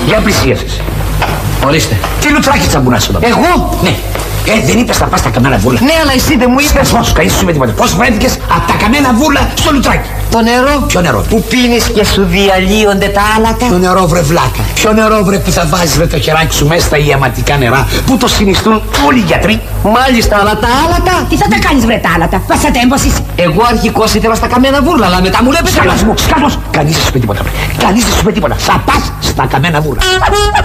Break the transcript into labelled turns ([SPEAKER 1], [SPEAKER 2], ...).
[SPEAKER 1] Για πλησίασες.
[SPEAKER 2] Ορίστε.
[SPEAKER 1] Τι λουτράκι τσαμπουνάς εδώ.
[SPEAKER 2] Εγώ?
[SPEAKER 1] Ναι. Δεν είπες θα πας στα καμένα βούλα.
[SPEAKER 2] Ναι, αλλά εσύ δεν μου είπες.
[SPEAKER 1] Πώς, κανείς σου είπε τίποτα. Πώς βρέθηκες από τα καμένα βούλα στο λουτράκι.
[SPEAKER 2] Το νερό.
[SPEAKER 1] Ποιο νερό?
[SPEAKER 2] Που πίνεις και σου διαλύονται τα άλατα.
[SPEAKER 1] Το νερό βρε βλάκα. Ποιο νερό βρε που θα βάζεις με το χεράκι σου μέσα στα ιαματικά νερά που το συνιστούν όλοι οι γιατροί.
[SPEAKER 2] Μάλιστα, αλλά τα άλατα.
[SPEAKER 3] Τι θα τα κάνεις βρε τα άλατα. Βάσατε έμποση.
[SPEAKER 2] Εγώ αρχικώς ήθελα στα καμένα βούλα, αλλά μετά μου λέει
[SPEAKER 1] Σκάλος μου, σκάλος. Κανείς δεν σου είπε τίποτα. Κανείς δεν σου είπε τίποτα. Θα πας στα καμένα βούλα.